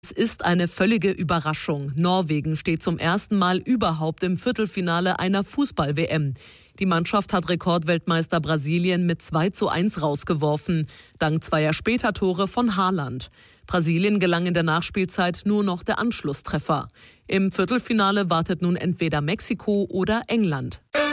Es ist eine völlige Überraschung. Norwegen steht zum ersten Mal überhaupt im Viertelfinale einer Fußball-WM. Die Mannschaft hat Rekordweltmeister Brasilien mit 2:1 rausgeworfen, dank zweier Spätertore von Haaland. Brasilien gelang in der Nachspielzeit nur noch der Anschlusstreffer. Im Viertelfinale wartet nun entweder Mexiko oder England.